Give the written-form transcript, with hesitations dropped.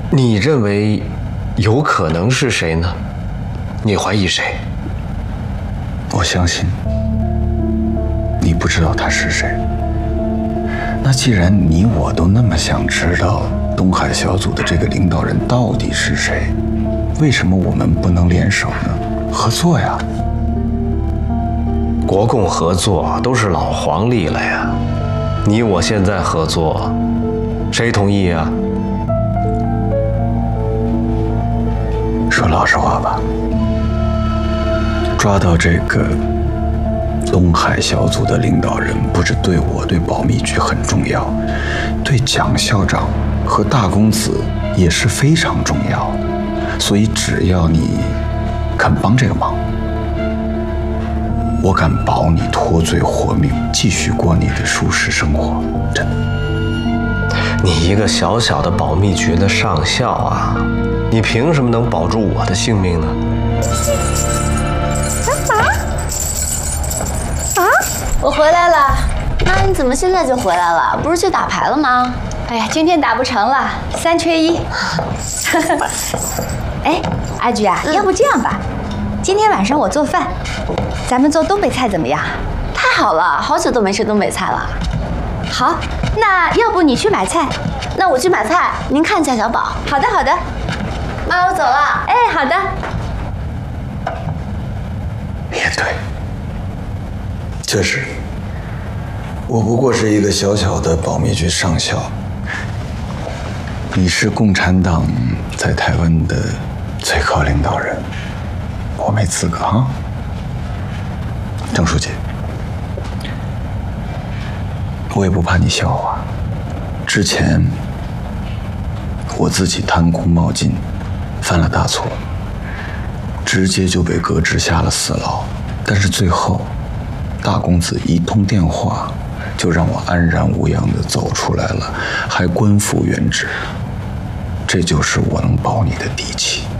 你认为有可能是谁呢？你怀疑谁？ 我相信你不知道他是谁。那既然你我都那么想知道东海小组的这个领导人到底是谁，为什么我们不能联手呢？合作呀！ 国共合作都是老黄历了呀，你我现在合作，谁同意呀？ 说老实话吧，抓到这个东海小组的领导人，不止对我对保密局很重要，对蒋校长和大公子也是非常重要。所以只要你肯帮这个忙，我敢保你脱罪活命，继续过你的舒适生活。真的。 你一个小小的保密局的上校啊，你凭什么能保住我的性命呢？ 我回来了。妈，你怎么现在就回来了？不是去打牌了吗？ 哎呀，今天打不成了，3缺1。哎，阿菊啊，要不这样吧，今天晚上我做饭，咱们做东北菜怎么样？ 太好了，好久都没吃东北菜了。 好，那要不你去买菜， 那我去买菜，您看一下小宝。 好的，好的。 妈，我走了。 哎，好的。 也对，确实，我不过是一个小小的保密局上校。你是共产党在台湾的最高领导人，我没资格啊。郑书记，我也不怕你笑话。之前我自己贪功冒进，犯了大错，直接就被革职下了4牢。但是最后，大公子一通电话，就让我安然无恙地走出来了，还官复原职。这就是我能保你的底气。